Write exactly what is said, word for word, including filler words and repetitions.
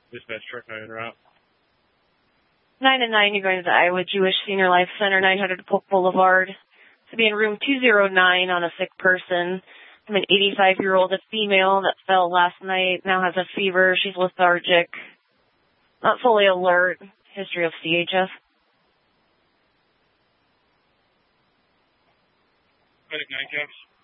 Dispatch truck nine route. nine and nine, you're going to the Iowa Jewish Senior Life Center, nine hundred Polk Boulevard. To be in room two oh nine on a sick person. I'm an eighty-five-year-old, a female that fell last night, now has a fever. She's lethargic, not fully alert. History of C H F. Medic nine caps.